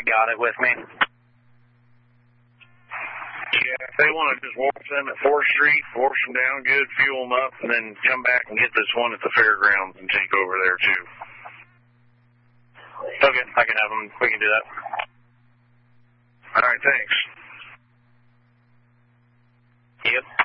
got it with me. Yeah, if they want to just wash them at 4th Street, wash them down good, fuel them up, and then come back and get this one at the fairgrounds and take over there, too. Okay, I can have them. We can do that. All right, thanks. Yep.